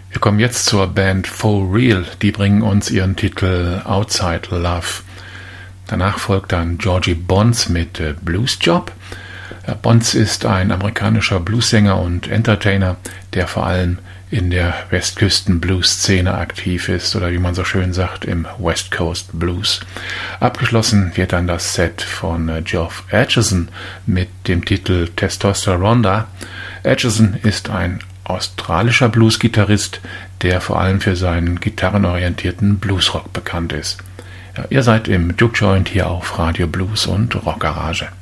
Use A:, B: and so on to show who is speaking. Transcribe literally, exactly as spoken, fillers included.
A: Wir kommen jetzt zur Band For Real. Die bringen uns ihren Titel Outside Love. Danach folgt dann Georgie Bonds mit äh, Blues Job. Äh, Bonds ist ein amerikanischer Bluessänger und Entertainer, der vor allem in der Westküsten-Blues-Szene aktiv ist oder wie man so schön sagt, im West Coast Blues. Abgeschlossen wird dann das Set von äh, Geoff Acheson mit dem Titel Testosteronda. Acheson ist ein australischer Blues-Gitarrist, der vor allem für seinen gitarrenorientierten Bluesrock bekannt ist. Ja, ihr seid im Juke Joint hier auf Radio Blues und Rock Garage.